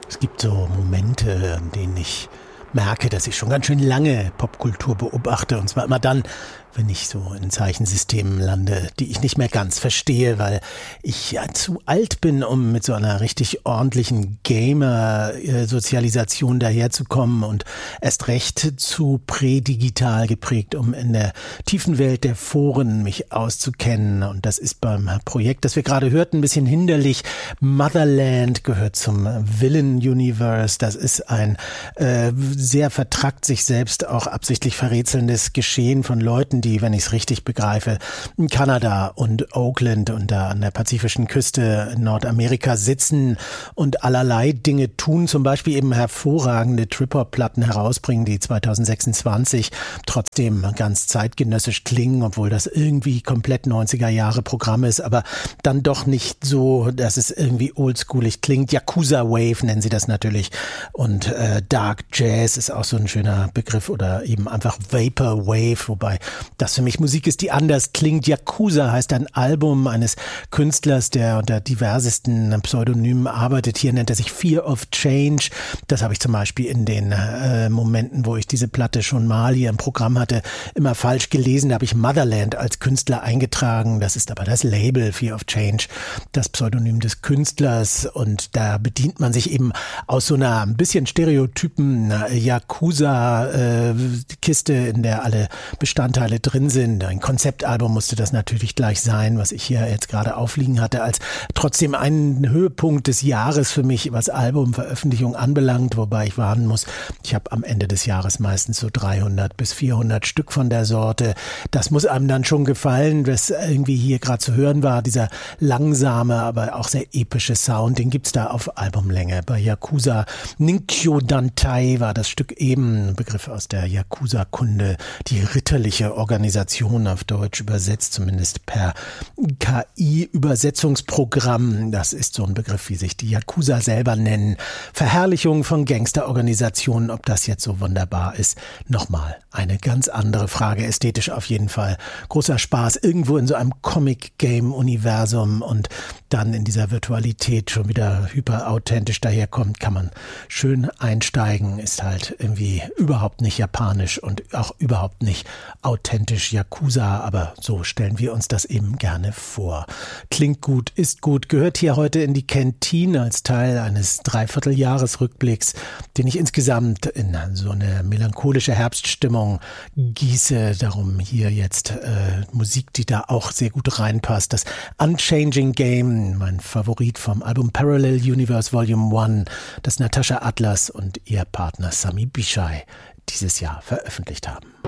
Es gibt so Momente, an denen ich merke, dass ich schon ganz schön lange Popkultur beobachte. Und zwar immer dann, wenn ich so in Zeichensystemen lande, die ich nicht mehr ganz verstehe, weil ich ja zu alt bin, um mit so einer richtig ordentlichen Gamer-Sozialisation daherzukommen und erst recht zu prädigital geprägt, um in der tiefen Welt der Foren mich auszukennen. Und das ist beim Projekt, das wir gerade hörten, ein bisschen hinderlich. Motherland gehört zum Villain Universe. Das ist ein sehr vertrackt sich selbst auch absichtlich verrätselndes Geschehen von Leuten, die, wenn ich es richtig begreife, in Kanada und Oakland und da an der pazifischen Küste in Nordamerika sitzen und allerlei Dinge tun, zum Beispiel eben hervorragende Trip-Hop-Platten herausbringen, die 2026 trotzdem ganz zeitgenössisch klingen, obwohl das irgendwie komplett 90er-Jahre-Programm ist, aber dann doch nicht so, dass es irgendwie oldschoolig klingt. Yakuza Wave nennen sie das natürlich und Dark Jazz ist auch so ein schöner Begriff oder eben einfach Vapor Wave, wobei das für mich Musik ist, die anders klingt. Yakuza heißt ein Album eines Künstlers, der unter diversesten Pseudonymen arbeitet. Hier nennt er sich Fear of Change. Das habe ich zum Beispiel in den Momenten, wo ich diese Platte schon mal hier im Programm hatte, immer falsch gelesen. Da habe ich Motherland als Künstler eingetragen. Das ist aber das Label Fear of Change, das Pseudonym des Künstlers. Und da bedient man sich eben aus so einer ein bisschen stereotypen Yakuza-Kiste, in der alle Bestandteile drin sind. Ein Konzeptalbum musste das natürlich gleich sein, was ich hier jetzt gerade aufliegen hatte, als trotzdem einen Höhepunkt des Jahres für mich, was Albumveröffentlichung anbelangt, wobei ich warnen muss, ich habe am Ende des Jahres meistens so 300 bis 400 Stück von der Sorte. Das muss einem dann schon gefallen, was irgendwie hier gerade zu hören war, dieser langsame, aber auch sehr epische Sound, den gibt's da auf Albumlänge. Bei Yakuza Ninkyo Dantai war das Stück eben ein Begriff aus der Yakuza-Kunde, die ritterliche Organisation auf Deutsch übersetzt, zumindest per KI-Übersetzungsprogramm. Das ist so ein Begriff, wie sich die Yakuza selber nennen. Verherrlichung von Gangsterorganisationen, ob das jetzt so wunderbar ist. Nochmal eine ganz andere Frage, ästhetisch auf jeden Fall. Großer Spaß, irgendwo in so einem Comic-Game-Universum und dann in dieser Virtualität schon wieder hyperauthentisch daherkommt, kann man schön einsteigen, ist halt irgendwie überhaupt nicht japanisch und auch überhaupt nicht authentisch Yakuza, aber so stellen wir uns das eben gerne vor. Klingt gut, ist gut, gehört hier heute in die Kantine als Teil eines Dreivierteljahresrückblicks, den ich insgesamt in so eine melancholische Herbststimmung gieße. Darum hier jetzt Musik, die da auch sehr gut reinpasst. Das Unchanging Game, mein Favorit vom Album Parallel Universe Volume 1, das Natasha Atlas und ihr Partner Sami Bishai dieses Jahr veröffentlicht haben.